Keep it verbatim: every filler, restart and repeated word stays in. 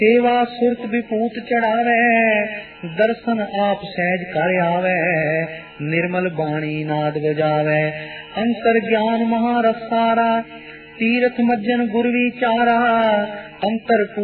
सेवा सुरत विपूत चढ़ावे, दर्शन आप सहज कर आवे, निर्मल बाणी नाद बजावे, अंतर ज्ञान महारस सारा, तीर्थ मज्जन गुर विचारा, अंतर